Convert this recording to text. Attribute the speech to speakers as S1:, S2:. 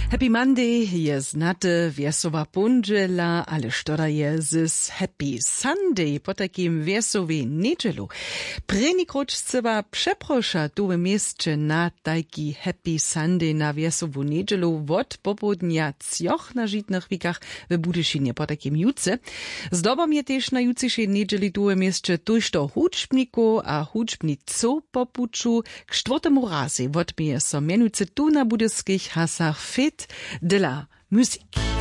S1: Happy Monday je znate wiesowa pondziela, ale sztoda je z Happy Sunday po takim wiesowej niedzielu. Preni kroć chceba przeprosza tu w mieście na taki Happy Sunday na wiesową niedzielu od popołudnia cioch na żitnych wikach w Budyszynie po takim juce. Zdobom je też na jutrzejszej niedzieli tu w mieście tuż do huczbniku a huczbniców popuczu k czwartemu razy odbije so mianujcy tu na budyskich hasach fit de la musique.